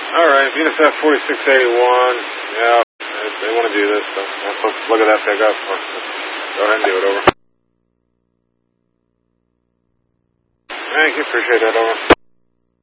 Alright, BNSF 4681. Yeah, they want to do this, so let's look at that pickup. Go ahead and do it, over. Thank you, appreciate that, over.